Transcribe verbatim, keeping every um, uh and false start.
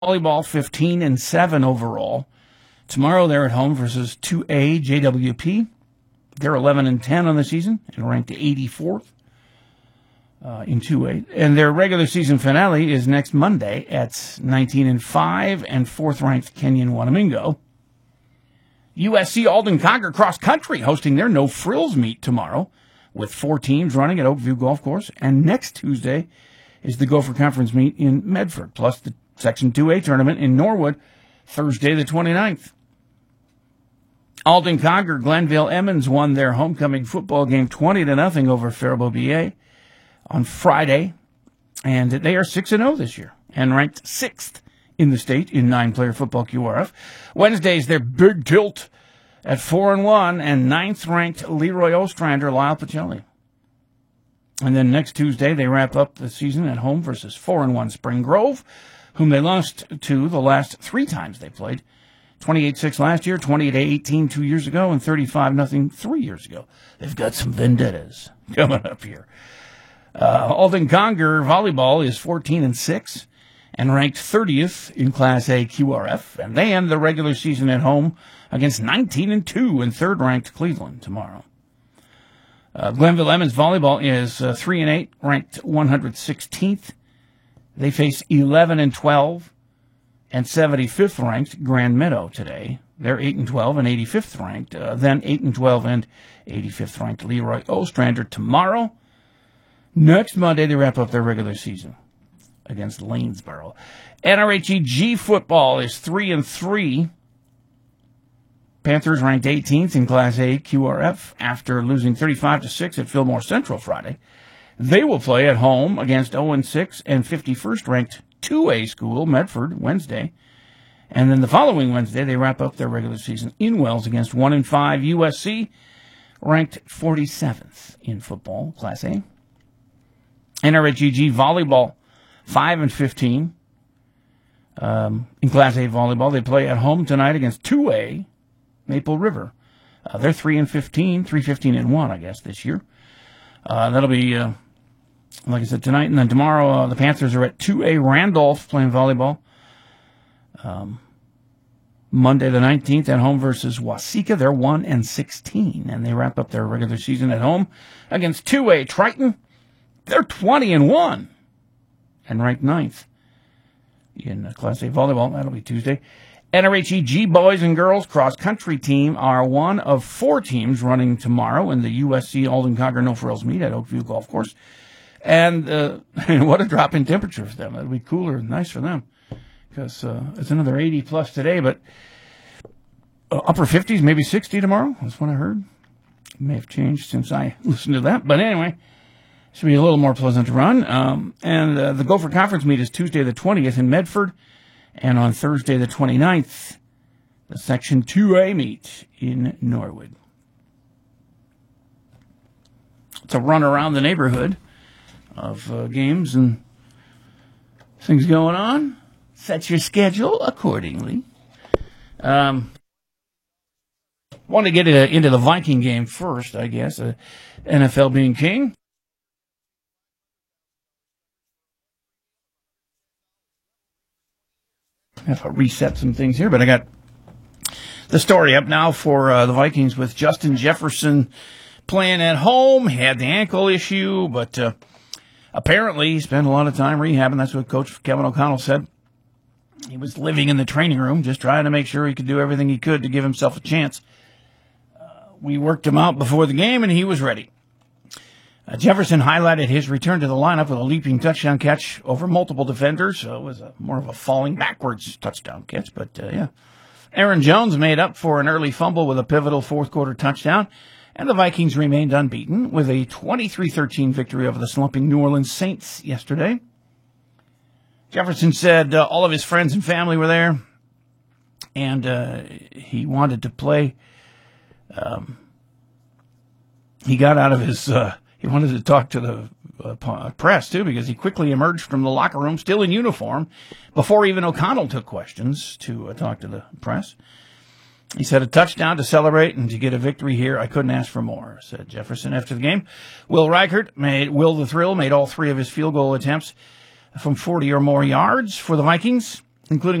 Volleyball fifteen and seven overall. Tomorrow they're at home versus two A J W P. They're eleven and ten on the season and ranked eighty-fourth uh, in two A. And their regular season finale is next Monday at nineteen and five and fourth ranked Kenyon Wanamingo. U S C Alden Conquer Cross Country hosting their No Frills meet tomorrow with four teams running at Oakview Golf Course. And next Tuesday is the Gopher Conference meet in Medford, plus the Section two A tournament in Norwood, Thursday the twenty-ninth. Alden Conquer Glenville Emmons won their homecoming football game twenty to nothing over Faribault B A on Friday, and they are six and oh this year and ranked sixth in the state in nine-player football Q R F. Wednesday's their big tilt at four and one and ninth-ranked Leroy Ostrander Lyle Pacelli. And then next Tuesday they wrap up the season at home versus four and one Spring Grove, whom they lost to the last three times they played. twenty-eight six last year, twenty-eight eighteen two years ago, and thirty-five nothing three years ago. They've got some vendettas coming up here. Uh, Alden Conquer volleyball is fourteen and six and ranked thirtieth in Class A Q R F, and they end the regular season at home against nineteen and two and third-ranked Cleveland tomorrow. Uh, Glenville Emmons volleyball is uh, three and eight, ranked one hundred sixteenth. They face eleven and twelve and seventy-fifth ranked Grand Meadow today. They're eight and twelve and eighty-fifth ranked. Uh, then eight and twelve and eighty-fifth ranked Leroy Ostrander tomorrow. Next Monday, they wrap up their regular season against Lanesboro. N R H E G football is three and three. Panthers ranked eighteenth in Class A Q R F after losing thirty-five to six at Fillmore Central Friday. They will play at home against oh and six and fifty-first ranked two A school, Medford, Wednesday. And then the following Wednesday, they wrap up their regular season in Wells against one and five U S C, ranked forty-seventh in football, Class A. N R H E G volleyball, five and fifteen. Um, in Class A volleyball, they play at home tonight against two A, Maple River. Uh, they're three and fifteen, three fifteen and one, I guess, this year. Uh, that'll be, uh, like I said, tonight. And then tomorrow, uh, the Panthers are at two A Randolph playing volleyball. Um, Monday the nineteenth at home versus Waseca. They're one and sixteen, and they wrap up their regular season at home against two A Triton. They're twenty and one and ranked ninth in uh, Class A volleyball. That'll be Tuesday. N R H E G boys and girls cross-country team are one of four teams running tomorrow in the U S C Alden Conquer No Frills meet at Oakview Golf Course. And uh, what a drop in temperature for them. It'll be cooler and nice for them because uh, it's another eighty plus today, but uh, upper fifties, maybe sixty tomorrow. That's what I heard. It may have changed since I listened to that. But anyway, should be a little more pleasant to run. Um, and uh, the Gopher Conference meet is Tuesday the twentieth in Medford. And on Thursday the twenty-ninth, the Section two A meet in Norwood. It's a run around the neighborhood of uh, games and things going on. Set your schedule accordingly. Um, want to get uh, into the Viking game first, I guess. Uh, N F L being king. I have to reset some things here, but I got the story up now for uh, the Vikings with Justin Jefferson playing at home. He had the ankle issue, but uh, apparently he spent a lot of time rehabbing. That's what Coach Kevin O'Connell said. He was living in the training room, just trying to make sure he could do everything he could to give himself a chance. Uh, we worked him out before the game, and he was ready. Uh, Jefferson highlighted his return to the lineup with a leaping touchdown catch over multiple defenders. So it was a, more of a falling backwards touchdown catch, but uh, yeah. Aaron Jones made up for an early fumble with a pivotal fourth-quarter touchdown, and the Vikings remained unbeaten with a twenty-three thirteen victory over the slumping New Orleans Saints yesterday. Jefferson said uh, all of his friends and family were there, and uh, he wanted to play. Um, he got out of his... Uh, He wanted to talk to the uh, press, too, because he quickly emerged from the locker room, still in uniform, before even O'Connell took questions to uh, talk to the press. He said, a touchdown to celebrate and to get a victory here, I couldn't ask for more, said Jefferson after the game. Will Reichert, made, Will the Thrill, made all three of his field goal attempts from forty or more yards for the Vikings. including